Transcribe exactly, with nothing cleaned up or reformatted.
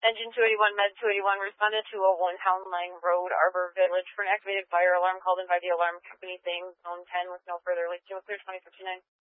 Engine two eighty-one, Med two eighty-one, responded to oh one Town Line Road, Arbor Village, for an activated fire alarm called in by the alarm company saying zone ten with no further leaks. Clear twenty fifty-nine.